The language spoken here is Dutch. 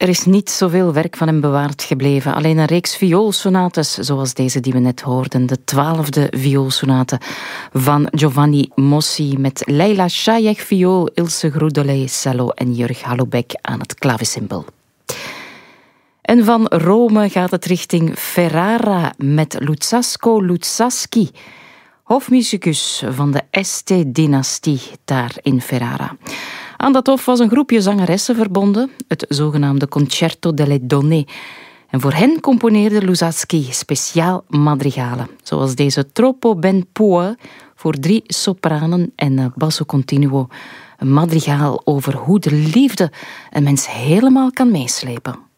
Er is niet zoveel werk van hem bewaard gebleven. Alleen een reeks vioolsonates, zoals deze die we net hoorden. De 12e vioolsonate van Giovanni Mossi. Met Leila Shayek viool, Ilse Groedeley cello en Jurg Halubek aan het klavecimbal. En van Rome gaat het richting Ferrara met Luzzasco Luzzaschi, hofmusicus van de Este-dynastie daar in Ferrara. Aan dat hof was een groepje zangeressen verbonden, het zogenaamde Concerto delle Donne. En voor hen componeerde Luzzaschi speciaal madrigalen, zoals deze Troppo ben può voor 3 sopranen en basso continuo. Een madrigaal over hoe de liefde een mens helemaal kan meeslepen.